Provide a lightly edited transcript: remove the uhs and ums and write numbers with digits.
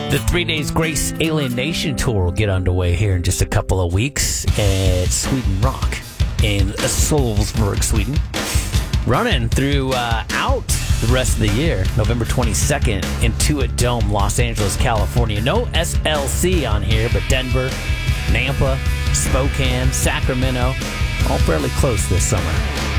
The 3 Days Grace Alien Nation tour will get underway here in just a couple of weeks at Sweden Rock in Solsburg, Sweden. Running throughout the rest of the year, November 22nd, Intuit Dome, Los Angeles, California. No SLC on here, but Denver, Nampa, Spokane, Sacramento, all fairly close this summer.